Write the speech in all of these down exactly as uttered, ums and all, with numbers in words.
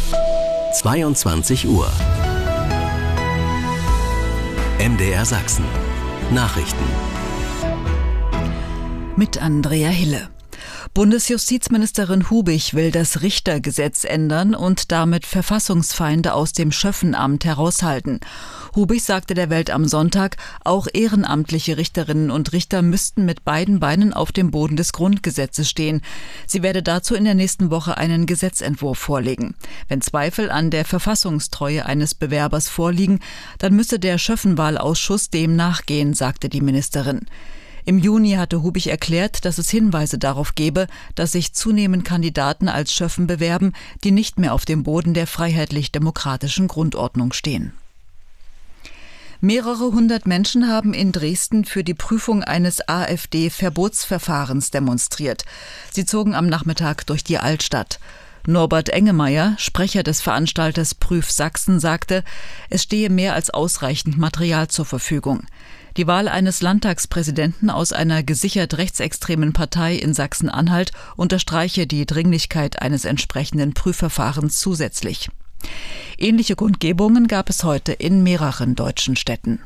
zweiundzwanzig Uhr. M D R Sachsen. Nachrichten. Mit Andrea Hille. Bundesjustizministerin Hubig will das Richtergesetz ändern und damit Verfassungsfeinde aus dem Schöffenamt heraushalten. Hubig sagte der Welt am Sonntag, auch ehrenamtliche Richterinnen und Richter müssten mit beiden Beinen auf dem Boden des Grundgesetzes stehen. Sie werde dazu in der nächsten Woche einen Gesetzentwurf vorlegen. Wenn Zweifel an der Verfassungstreue eines Bewerbers vorliegen, dann müsse der Schöffenwahlausschuss dem nachgehen, sagte die Ministerin. Im Juni hatte Hubig erklärt, dass es Hinweise darauf gebe, dass sich zunehmend Kandidaten als Schöffen bewerben, die nicht mehr auf dem Boden der freiheitlich-demokratischen Grundordnung stehen. Mehrere hundert Menschen haben in Dresden für die Prüfung eines AfD-Verbotsverfahrens demonstriert. Sie zogen am Nachmittag durch die Altstadt. Norbert Engemeyer, Sprecher des Veranstalters Prüf Sachsen, sagte, es stehe mehr als ausreichend Material zur Verfügung. Die Wahl eines Landtagspräsidenten aus einer gesichert rechtsextremen Partei in Sachsen-Anhalt unterstreiche die Dringlichkeit eines entsprechenden Prüfverfahrens zusätzlich. Ähnliche Kundgebungen gab es heute in mehreren deutschen Städten.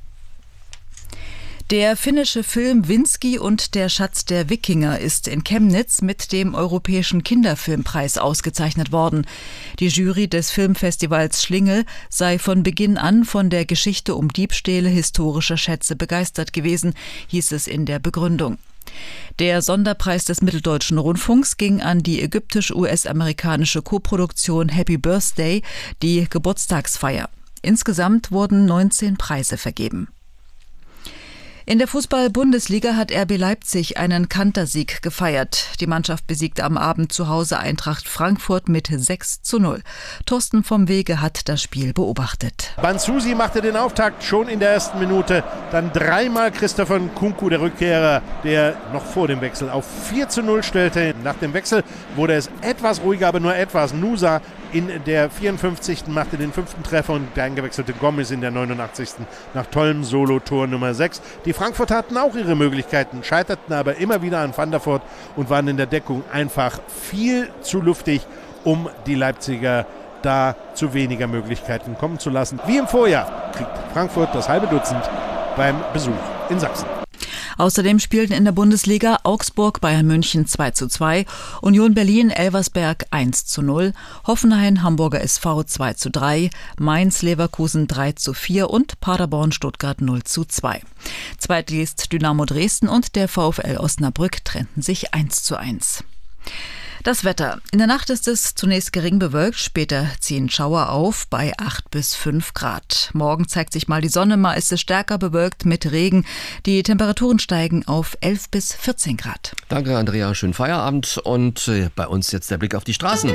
Der finnische Film Winski und der Schatz der Wikinger ist in Chemnitz mit dem Europäischen Kinderfilmpreis ausgezeichnet worden. Die Jury des Filmfestivals Schlingel sei von Beginn an von der Geschichte um Diebstähle historischer Schätze begeistert gewesen, hieß es in der Begründung. Der Sonderpreis des Mitteldeutschen Rundfunks ging an die ägyptisch-U S-amerikanische Koproduktion Happy Birthday, die Geburtstagsfeier. Insgesamt wurden neunzehn Preise vergeben. In der Fußball-Bundesliga hat R B Leipzig einen Kantersieg gefeiert. Die Mannschaft besiegte am Abend zu Hause Eintracht Frankfurt mit sechs zu null. Thorsten vom Wege hat das Spiel beobachtet. Banzusi machte den Auftakt schon in der ersten Minute. Dann dreimal Christopher Nkunku, der Rückkehrer, der noch vor dem Wechsel auf vier zu null stellte. Nach dem Wechsel wurde es etwas ruhiger, aber nur etwas. Nusa in der vierundfünfzigsten machte den fünften Treffer und der eingewechselte Gomez in der neunundachtzigsten nach tollem Solo-Tor Nummer sechs. Die Frankfurter hatten auch ihre Möglichkeiten, scheiterten aber immer wieder an Van der Voort und waren in der Deckung einfach viel zu luftig, um die Leipziger da zu weniger Möglichkeiten kommen zu lassen. Wie im Vorjahr kriegt Frankfurt das halbe Dutzend beim Besuch in Sachsen. Außerdem spielten in der Bundesliga Augsburg Bayern München zwei zu zwei, Union Berlin Elversberg eins zu null, Hoffenheim Hamburger S V zwei zu drei, Mainz Leverkusen drei zu vier und Paderborn Stuttgart null zu zwei. Zweitligist Dynamo Dresden und der VfL Osnabrück trennten sich eins zu eins. Das Wetter. In der Nacht ist es zunächst gering bewölkt, später ziehen Schauer auf bei acht bis fünf Grad. Morgen zeigt sich mal die Sonne, mal ist es stärker bewölkt mit Regen. Die Temperaturen steigen auf elf bis vierzehn Grad. Danke, Andrea. Schönen Feierabend und bei uns jetzt der Blick auf die Straßen.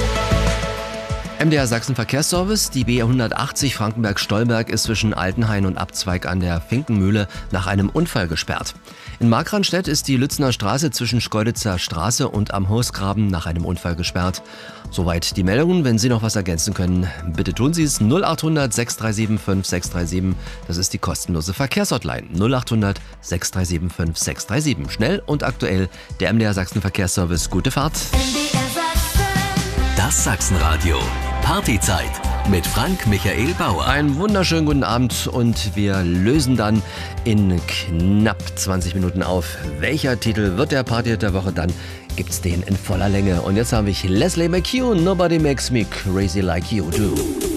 M D R Sachsen Verkehrsservice, die B hundertachtzig Frankenberg-Stolberg ist zwischen Altenhain und Abzweig an der Finkenmühle nach einem Unfall gesperrt. In Markranstädt ist die Lützner Straße zwischen Schkeuditzer Straße und am Hausgraben nach einem Unfall gesperrt. Soweit die Meldungen. Wenn Sie noch was ergänzen können, bitte tun Sie es. null achthundert sechs drei sieben fünf sechs drei sieben, das ist die kostenlose Verkehrshotline. null achthundert sechs drei sieben fünf sechs drei sieben. Schnell und aktuell der M D R Sachsen Verkehrsservice. Gute Fahrt. Das Sachsenradio. Partyzeit mit Frank Michael Bauer. Einen wunderschönen guten Abend und wir lösen dann in knapp zwanzig Minuten auf. Welcher Titel wird der Party der Woche? Dann gibt's den in voller Länge. Und jetzt habe ich Leslie McHugh, Nobody Makes Me Crazy Like You Do.